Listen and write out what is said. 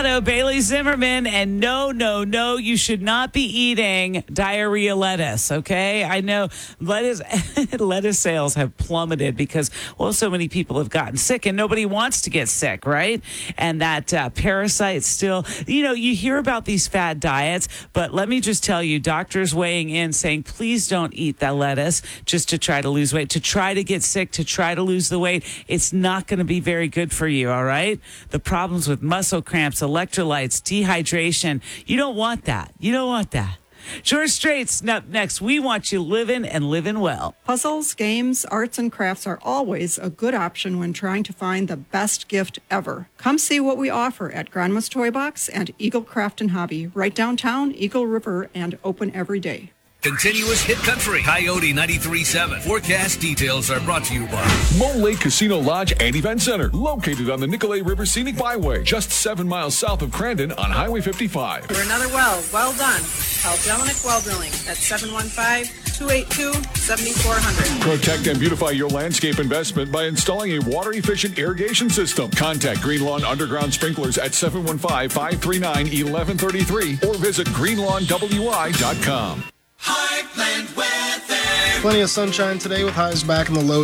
Colorado, Bailey Zimmerman, and no, you should not be eating diarrhea lettuce, okay? I know lettuce sales have plummeted because, well, so many people have gotten sick, and nobody wants to get sick, right? And that parasite still, you hear about these fad diets, but let me just tell you, doctors weighing in saying, please don't eat that lettuce just to try to lose weight, to try to get sick, to try to lose the weight. It's not going to be very good for you, all right? The problems with muscle cramps, electrolytes, dehydration, you don't want that. You don't want that. George Strait's up next. We want you living and living well. Puzzles, games, arts, and crafts are always a good option when trying to find the best gift ever. Come see what we offer at Grandma's Toy Box and Eagle Craft and Hobby, right downtown, Eagle River, and open every day. Continuous hit country. Coyote 93.7. Forecast details are brought to you by Mole Lake Casino Lodge and Event Center, located on the Nicolay River Scenic Byway, just 7 miles south of Crandon on Highway 55. For another well done. Call Jelinek Well Drilling at 715-282-7400. Protect and beautify your landscape investment by installing a water-efficient irrigation system. Contact Green Lawn Underground Sprinklers at 715-539-1133 or visit greenlawnwi.com. Heartland weather. Plenty of sunshine today with highs back in the low